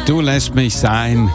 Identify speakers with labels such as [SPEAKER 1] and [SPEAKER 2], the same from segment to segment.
[SPEAKER 1] Du lässt mich sein.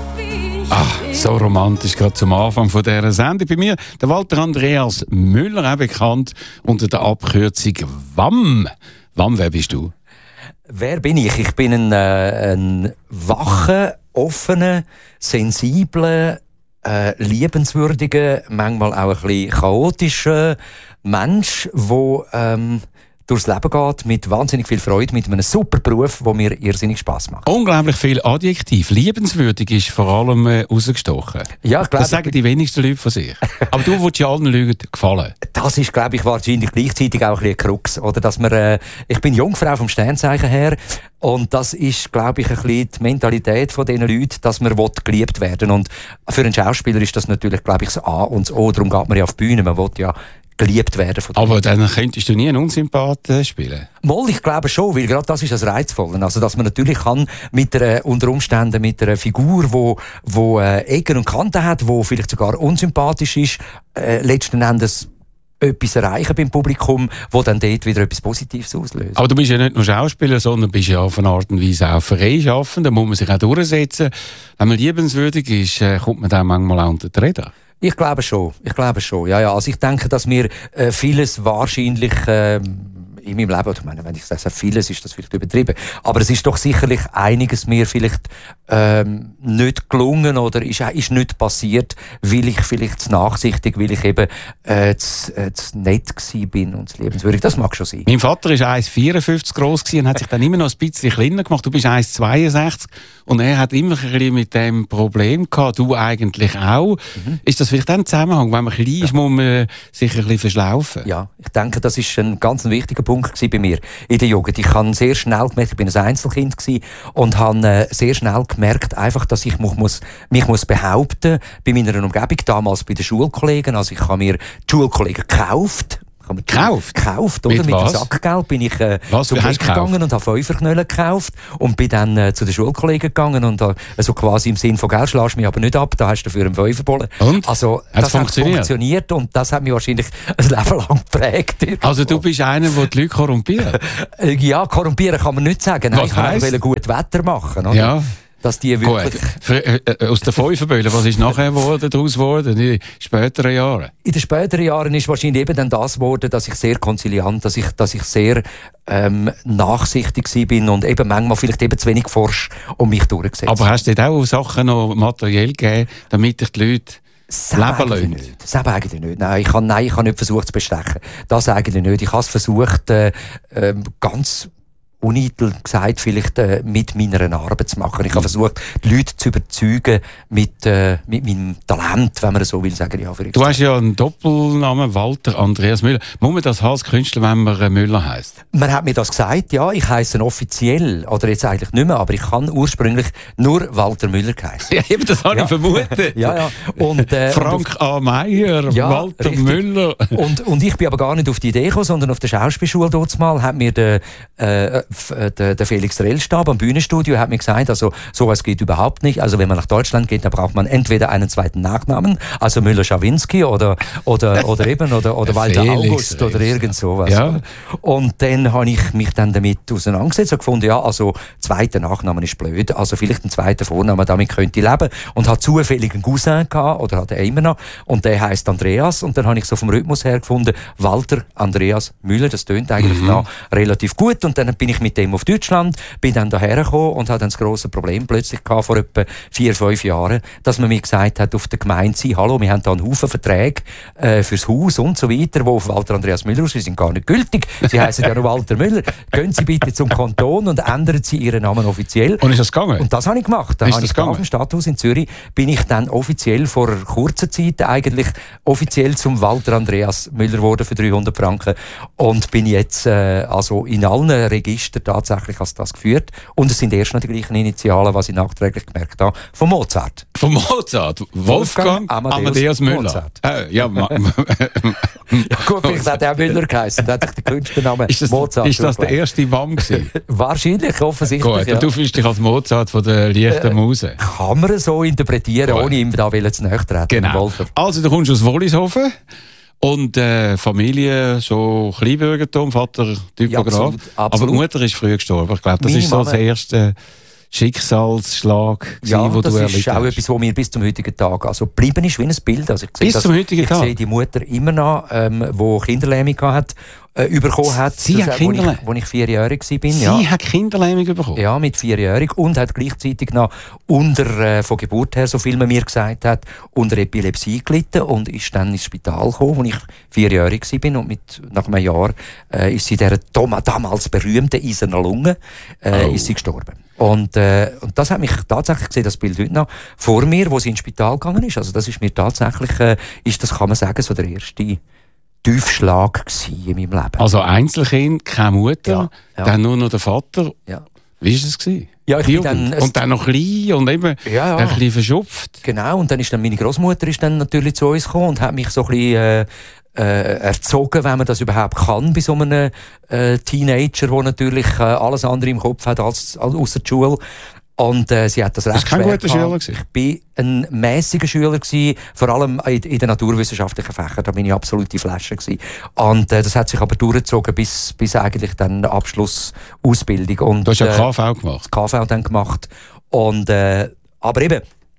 [SPEAKER 1] So romantisch, gerade zum Anfang von dieser Sendung. Bei mir der Walter Andreas Müller, auch bekannt unter der Abkürzung WAM. WAM, wer bist du?
[SPEAKER 2] Wer bin ich? Ich bin ein wacher, offener, sensibler, liebenswürdiger, manchmal auch ein bisschen chaotischer Mensch, der durchs Leben geht mit wahnsinnig viel Freude, mit einem super Beruf, der mir irrsinnig Spass macht.
[SPEAKER 1] Unglaublich viel Adjektiv. Liebenswürdig ist vor allem rausgestochen.
[SPEAKER 2] Ja, ich glaub,
[SPEAKER 1] das sagen die wenigsten Leute von sich. Aber du willst ja allen Leuten gefallen.
[SPEAKER 2] Das ist, glaube ich, wahrscheinlich gleichzeitig auch ein bisschen ein Krux. Oder? Dass man, ich bin Jungfrau vom Sternzeichen her. Und das ist, glaube ich, ein bisschen die Mentalität von diesen Leuten, dass man geliebt werden will. Und für einen Schauspieler ist das natürlich, glaube ich, das A und das O. Darum geht man ja auf die Bühne. Man will ja geliebt werden von
[SPEAKER 1] Aber dann könntest du nie einen Unsympath spielen?
[SPEAKER 2] Mal, ich glaube schon, weil gerade das ist das Reizvolle. Also, dass man natürlich kann unter Umständen mit einer Figur, wo Ecken und Kanten hat, wo vielleicht sogar unsympathisch ist, letzten Endes etwas erreichen beim Publikum, wo dann dort wieder etwas Positives auslöst.
[SPEAKER 1] Aber du bist ja nicht nur Schauspieler, sondern bist ja auf eine Art und Weise auch freischaffend. Da muss man sich auch durchsetzen. Wenn man liebenswürdig ist, kommt man dann manchmal auch unter die Räder. Ich glaube schon. Ja. Also ich denke, dass mir vieles wahrscheinlich in meinem Leben, ich meine, wenn ich sage vieles, ist das vielleicht übertrieben, aber es ist doch sicherlich einiges mir vielleicht nicht gelungen oder ist nicht passiert, weil ich vielleicht zu nachsichtig, weil ich eben zu nett gsi bin und zu liebenswürdig. Das mag schon sein. Mein Vater war 1,54 groß und hat sich dann immer noch ein bisschen kleiner gemacht. Du bist 1,62 und er hat immer ein bisschen mit dem Problem gehabt, du eigentlich auch. Ist das vielleicht ein Zusammenhang? Wenn man klein ist, muss man sich ein bisschen verschlaufen? Ja, ich denke, das ist ein ganz wichtiger Punkt bei mir in der Jugend. Ich habe sehr schnell gemerkt, ich bin ein Einzelkind und habe sehr schnell gemerkt, einfach, dass ich mich behaupten bei meiner Umgebung, damals bei den Schulkollegen. Also ich habe mir die Schulkollegen gekauft. Gekauft, oder? Mit dem Sackgeld bin ich zum Bäcker gegangen und habe Fünferknölle gekauft und bin dann zu den Schulkollegen gegangen und also quasi im Sinn von Geld schlägst mich aber nicht ab, da hast du dafür einen Fünferbollen. Und? Also, das hat funktioniert und das hat mich wahrscheinlich ein Leben lang geprägt. Also du bist einer, der die Leute korrumpiert? Ja, korrumpieren kann man nicht sagen. Nein, ich wollte gut Wetter machen. Oder? Ja. Dass die wirklich... Aus den Fünferböllen, was ist nachher daraus geworden, in den späteren Jahren? In den späteren Jahren ist wahrscheinlich eben dann das geworden, dass ich sehr konziliant, dass ich sehr nachsichtig bin und eben manchmal vielleicht eben zu wenig forsch und mich durchgesetzt. Aber hast du dir auch Sachen noch materiell gegeben, damit dich die Leute... Das eigentlich nicht. Nein, ich habe nicht versucht zu bestechen. Das eigentlich nicht. Ich habe es versucht, ganz uneitel gesagt, vielleicht mit meiner Arbeit zu machen. Ich habe versucht, die Leute zu überzeugen mit meinem Talent, wenn man so will sagen. Ja, du hast ja einen Doppelnamen, Walter Andreas Müller. Muss man das als Künstler, wenn man Müller heisst? Man hat mir das gesagt, ja. Ich heisse offiziell, oder jetzt eigentlich nicht mehr, aber ich kann ursprünglich nur Walter Müller heissen. Ja, eben, das habe ich vermutet. Ja. Und, Frank A. Meyer, ja, Walter richtig. Müller. Und ich bin aber gar nicht auf die Idee gekommen, sondern auf der Schauspielschule dort mal hat mir der Felix Rellstab am Bühnenstudio hat mir gesagt, also sowas geht überhaupt nicht. Also wenn man nach Deutschland geht, dann braucht man entweder einen zweiten Nachnamen, also Müller-Schawinski oder Walter August oder irgend sowas. Ja. Und dann habe ich mich dann damit auseinandergesetzt und gefunden, ja, also zweiter Nachnamen ist blöd, also vielleicht ein zweiter Vorname, damit könnte ich leben. Und habe zufällig einen Cousin gehabt, oder hat er immer noch, und der heisst Andreas. Und dann habe ich so vom Rhythmus her gefunden, Walter Andreas Müller, das tönt eigentlich noch relativ gut. Und dann bin ich mit dem auf Deutschland, bin dann daher gekommen und hatte dann das grosse Problem plötzlich gehabt, vor etwa 4-5 Jahren, dass man mir gesagt hat, auf der Gemeinde sei, hallo, wir haben da einen Haufen Verträge fürs Haus und so weiter, die auf Walter Andreas Müller sie sind gar nicht gültig. Sie heißen ja noch Walter Müller. Gehen Sie bitte zum Kanton und ändern Sie Ihren Namen offiziell. Und ist das gegangen? Und das habe ich gemacht. Da habe ich auf dem Stadthaus in Zürich, bin ich dann offiziell vor kurzer Zeit eigentlich offiziell zum Walter Andreas Müller geworden für 300 Franken und bin jetzt also in allen Registern tatsächlich als das geführt. Und es sind erst noch die gleichen Initialen, was ich nachträglich gemerkt habe, von Mozart. Von Mozart? Wolfgang Amadeus Müller. Mozart. Ja, gut, vielleicht hat er auch Müller geheißen. Da hat sich der Künstlername Mozart. Ist das der erste WAM gewesen? Wahrscheinlich, offensichtlich. Gut, ja. Du fühlst dich als Mozart von der leichten Muse. Kann man so interpretieren, ohne ihm da zu nahe treten. Genau. Also, du kommst aus Wollishofen. Und Familie, so Kleinbürgertum, Vater Typograf. Ja, absolut. Aber die Mutter ist früh gestorben. Ich glaube, das ist so das erste Schicksalsschlag
[SPEAKER 2] ja, wo das ist auch etwas, was mir bis zum heutigen Tag geblieben ist, wie ein Bild. Also ich sehe die Mutter immer noch, die Kinderlähmung hatte, bekommen hat, als ich 4-jährig war.
[SPEAKER 1] Sie hat Kinderlähmung bekommen?
[SPEAKER 2] Ja, mit 4-jährig und hat gleichzeitig noch von Geburt her, so viel man mir gesagt hat, unter Epilepsie gelitten und ist dann ins Spital gekommen, als ich 4-jährig war und nach einem Jahr ist sie in dieser damals berühmten eisernen Lunge ist sie gestorben. Und das hat mich tatsächlich gesehen, das Bild heute noch vor mir, wo sie ins Spital gegangen ist. Also das ist mir tatsächlich, das kann man sagen, so der erste Tiefschlag in meinem Leben.
[SPEAKER 1] Also Einzelkind, keine Mutter, dann nur noch der Vater.
[SPEAKER 2] Ja.
[SPEAKER 1] Wie war es?
[SPEAKER 2] Ja, ich bin dann,
[SPEAKER 1] und dann noch klein und eben ein bisschen verschupft.
[SPEAKER 2] Genau, und dann ist dann meine Großmutter natürlich zu uns gekommen und hat mich so ein bisschen erzogen, wenn man das überhaupt kann, bei so einem Teenager, der natürlich alles andere im Kopf hat als ausser die Schule. Und sie hat das recht schwer gehabt.
[SPEAKER 1] Schüler gewesen?
[SPEAKER 2] Ich war ein mäßiger Schüler gewesen, vor allem in den naturwissenschaftlichen Fächern. Da bin ich absolut die Flasche gewesen. Und das hat sich aber durchgezogen bis eigentlich dann Abschlussausbildung. Und
[SPEAKER 1] du hast ja KV gemacht.
[SPEAKER 2] KV dann gemacht. Und aber eben,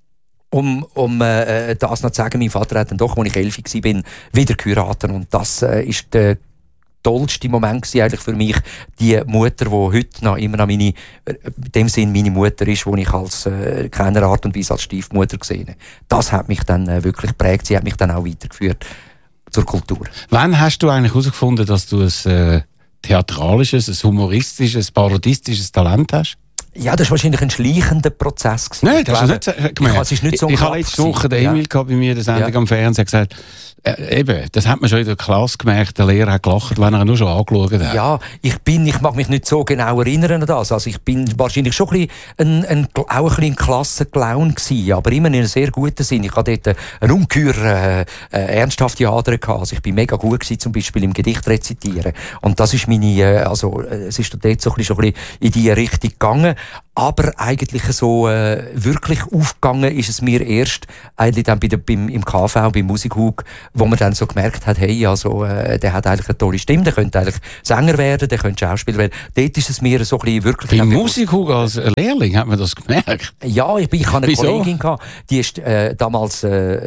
[SPEAKER 2] um das noch zu sagen, mein Vater hat dann doch, als ich 11 war, wieder geheiratet. Und das ist der tollste Moment war eigentlich für mich, die Mutter, die heute noch immer noch in dem Sinn meine Mutter ist, die ich als keiner Art und Weise als Stiefmutter gesehen habe. Das hat mich dann wirklich geprägt. Sie hat mich dann auch weitergeführt zur Kultur.
[SPEAKER 1] Wann hast du eigentlich herausgefunden, dass du ein theatralisches, ein humoristisches, ein parodistisches Talent hast?
[SPEAKER 2] Ja, das war wahrscheinlich ein schleichender Prozess.
[SPEAKER 1] Nein, das hast du nicht gemerkt. Ich habe letzte Woche den Emil bei mir in der Sendung am Fernsehen gesagt, eben, das hat man schon in der Klasse gemerkt, der Lehrer hat gelacht, wenn er ihn nur schon angeschaut hat.
[SPEAKER 2] Ja, ich mag mich nicht so genau erinnern an das. Also ich bin wahrscheinlich schon ein bisschen Klassenclown gewesen, aber immer in einem sehr guten Sinn. Ich hatte dort eine ungeheuer ernsthafte Ader gehabt. Also ich bin mega gut gewesen, zum Beispiel im Gedicht rezitieren. Und das ist meine, es ist dort so ein bisschen in die Richtung gegangen. Aber eigentlich so wirklich aufgegangen ist es mir erst eigentlich dann im KV, beim Musikhug, wo man dann so gemerkt hat, hey, also der hat eigentlich eine tolle Stimme, der könnte eigentlich Sänger werden, der könnte Schauspieler werden. Dort ist es mir so ein bisschen wirklich...
[SPEAKER 1] Beim Musikhug als Lehrling hat man das gemerkt?
[SPEAKER 2] Ja, ich hatte eine Kollegin gehabt, die ist damals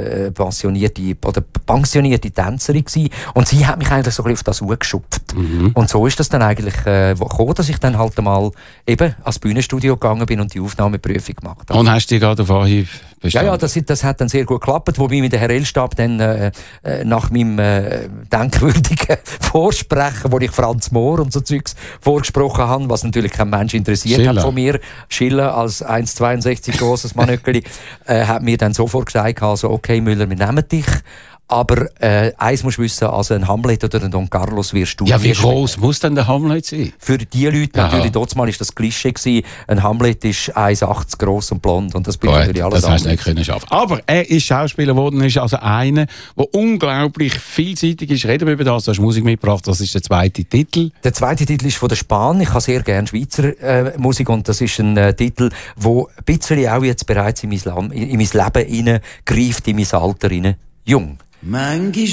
[SPEAKER 2] pensionierte Tänzerin gewesen, und sie hat mich eigentlich so ein bisschen auf das hochgeschupft. Mhm. Und so ist das dann eigentlich gekommen, dass ich dann halt einmal eben ans Bühnenstudio gegangen bin und die Aufnahmeprüfung gemacht habe.
[SPEAKER 1] Und hast du die gerade auf Anhieb bestanden?
[SPEAKER 2] Ja, das hat dann sehr gut geklappt, wobei mit der Herr Elstab dann nach meinem denkwürdigen Vorsprechen, wo ich Franz Mohr und so Zeugs vorgesprochen habe, was natürlich kein Mensch interessiert hat von mir, Schiller als 1,62 grosses Manöckeli, hat mir dann sofort gesagt, also okay Müller, wir nehmen dich. Aber eins musst du wissen, also ein Hamlet oder ein Don Carlos wirst du...
[SPEAKER 1] Ja, wie groß muss denn der Hamlet sein?
[SPEAKER 2] Für die Leute natürlich, dort mal ist das Klischee gewesen, ein Hamlet ist 1,80 groß und blond, und das bin natürlich alles
[SPEAKER 1] das hast du nicht können schaffen. Aber er ist Schauspieler geworden, ist also einer, der unglaublich vielseitig ist. Reden wir über das, du hast Musik mitgebracht, das ist der zweite Titel. Der zweite Titel ist von der Span, ich habe sehr gerne Schweizer Musik, und das ist ein Titel, der ein bisschen auch jetzt bereits in mein Leben hineingreift, in mein Alter hinein. Jung.